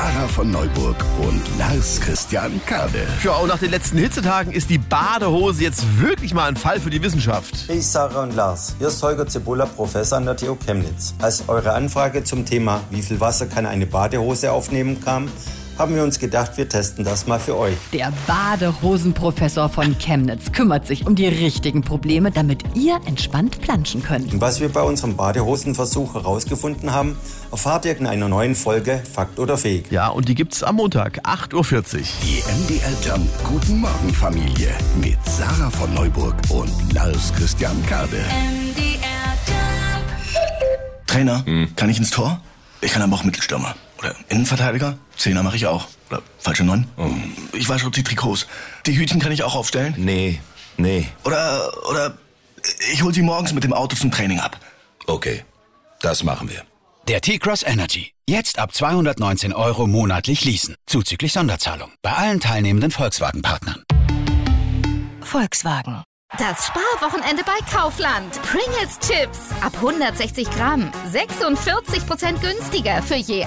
Sarah von Neuburg und Lars Christian Kade. Ja, und nach den letzten Hitzetagen ist die Badehose jetzt wirklich mal ein Fall für die Wissenschaft. Hey Sarah und Lars, hier ist Holger Zibulla, Professor an der TU Chemnitz. Als eure Anfrage zum Thema, wie viel Wasser kann eine Badehose aufnehmen, kam, haben wir uns gedacht, wir testen das mal für euch. Der Badehosenprofessor von Chemnitz kümmert sich um die richtigen Probleme, damit ihr entspannt planschen könnt. Und was wir bei unserem Badehosenversuch herausgefunden haben, erfahrt ihr in einer neuen Folge Fakt oder Fake. Ja, und die gibt's am Montag, 8.40 Uhr. Die MDR Jump Guten Morgen Familie mit Sarah von Neuburg und Lars Christian Kade. MDR Jump. Trainer, kann ich ins Tor? Ich kann aber auch Mittelstürmer. Oder Innenverteidiger? Zehner mache ich auch. Oder falsche 9? Ich wasche die Trikots. Die Hütchen kann ich auch aufstellen? Nee. Oder ich hol sie morgens mit dem Auto zum Training ab. Okay, das machen wir. Der T-Cross Energy. Jetzt ab 219 € monatlich leasen. Zuzüglich Sonderzahlung. Bei allen teilnehmenden Volkswagen-Partnern. Volkswagen. Das Sparwochenende bei Kaufland. Pringles Chips ab 160 Gramm. 46% günstiger für je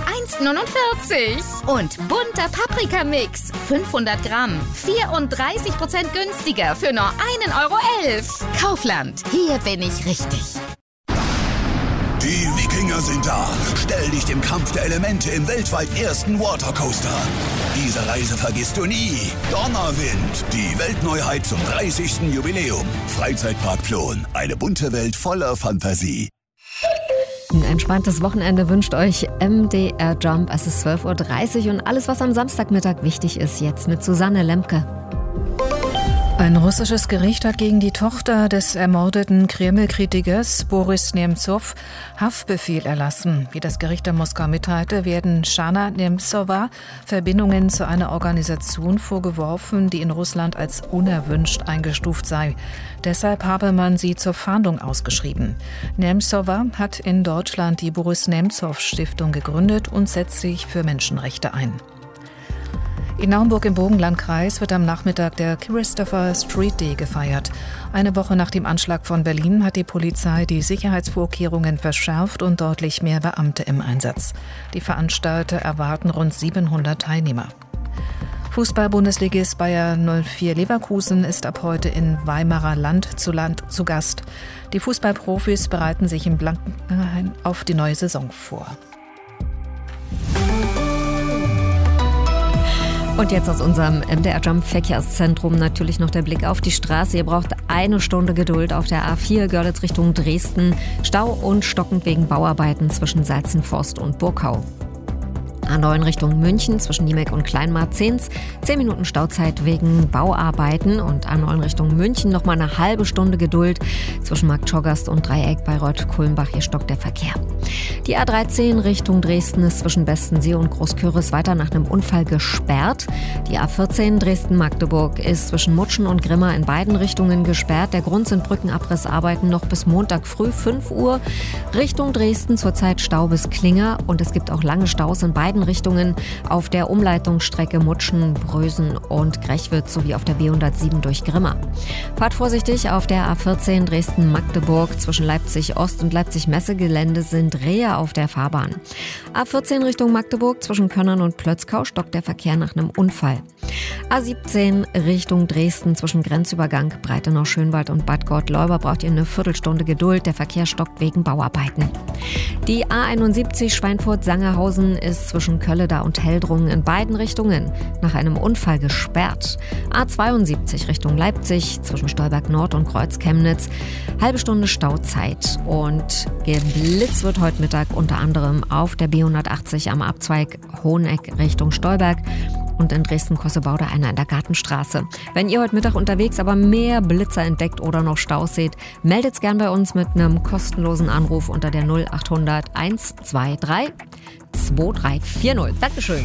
1,49. Und bunter Paprikamix. 500 Gramm. 34% günstiger für nur 1,11 €. Kaufland. Hier bin ich richtig. Die Wikinger sind da. Stell dich dem Kampf der Elemente im weltweit ersten Watercoaster. Diese Reise vergisst du nie. Donnerwind, die Weltneuheit zum 30. Jubiläum. Freizeitpark Plon, eine bunte Welt voller Fantasie. Ein entspanntes Wochenende wünscht euch MDR Jump. Es ist 12.30 Uhr und alles, was am Samstagmittag wichtig ist, jetzt mit Susanne Lemke. Ein russisches Gericht hat gegen die Tochter des ermordeten Kreml-Kritikers Boris Nemzow Haftbefehl erlassen. Wie das Gericht in Moskau mitteilte, werden Shana Nemzowa Verbindungen zu einer Organisation vorgeworfen, die in Russland als unerwünscht eingestuft sei. Deshalb habe man sie zur Fahndung ausgeschrieben. Nemzowa hat in Deutschland die Boris-Nemzow-Stiftung gegründet und setzt sich für Menschenrechte ein. In Naumburg im Burgenlandkreis wird am Nachmittag der Christopher Street Day gefeiert. Eine Woche nach dem Anschlag von Berlin hat die Polizei die Sicherheitsvorkehrungen verschärft und deutlich mehr Beamte im Einsatz. Die Veranstalter erwarten rund 700 Teilnehmer. Fußball-Bundesligist Bayer 04 Leverkusen ist ab heute in Weimarer Land zu Gast. Die Fußballprofis bereiten sich im Blankenhain auf die neue Saison vor. Und jetzt aus unserem MDR Jump Verkehrszentrum natürlich noch der Blick auf die Straße. Ihr braucht 1 Stunde Geduld auf der A4 Görlitz Richtung Dresden. Stau und stockend wegen Bauarbeiten zwischen Salzenforst und Burkau. A9 Richtung München zwischen Niemek und Kleinmarzens. 10 Minuten Stauzeit wegen Bauarbeiten. Und A9 Richtung München nochmal eine halbe Stunde Geduld zwischen Marktschorgast und Dreieck bei Reuth-Kulmbach. Hier stockt der Verkehr. Die A13 Richtung Dresden ist zwischen Bestensee und Großküritz weiter nach einem Unfall gesperrt. Die A14 Dresden-Magdeburg ist zwischen Mutschen und Grimma in beiden Richtungen gesperrt. Der Grund sind Brückenabrissarbeiten noch bis Montag früh 5 Uhr. Richtung Dresden zurzeit Stau bis Klinger. Und es gibt auch lange Staus in beiden Richtungen auf der Umleitungsstrecke Mutschen, Brösen und Grechwitz sowie auf der B107 durch Grimma. Fahrt vorsichtig auf der A14 Dresden-Magdeburg. Zwischen Leipzig-Ost und Leipzig-Messegelände sind Rehe auf der Fahrbahn. A14 Richtung Magdeburg zwischen Könnern und Plötzkau stockt der Verkehr nach einem Unfall. A17 Richtung Dresden zwischen Grenzübergang Breitenau-Schönwald und Bad Gott-Leuba braucht ihr eine Viertelstunde Geduld. Der Verkehr stockt wegen Bauarbeiten. Die A71 Schweinfurt-Sangerhausen ist zwischen Kölleda und Heldrungen in beiden Richtungen nach einem Unfall gesperrt. A72 Richtung Leipzig zwischen Stolberg Nord und Kreuz-Chemnitz. Halbe Stunde Stauzeit. Und geblitzt wird heute Mittag unter anderem auf der B180 am Abzweig Hoheneck Richtung Stolberg. Und in Dresden-Kossebaude einer in der Gartenstraße. Wenn ihr heute Mittag unterwegs aber mehr Blitzer entdeckt oder noch Staus seht, meldet's gern bei uns mit einem kostenlosen Anruf unter der 0800 123 2340. Dankeschön.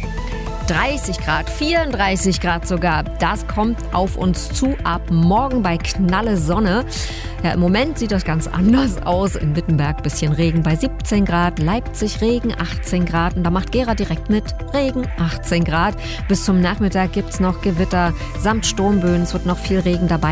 30 Grad, 34 Grad sogar. Das kommt auf uns zu ab morgen bei knalle Sonne. Ja, im Moment sieht das ganz anders aus. In Wittenberg bisschen Regen bei 17 Grad, Leipzig Regen 18 Grad. Und da macht Gera direkt mit Regen 18 Grad. Bis zum Nachmittag gibt's noch Gewitter samt Sturmböen. Es wird noch viel Regen dabei.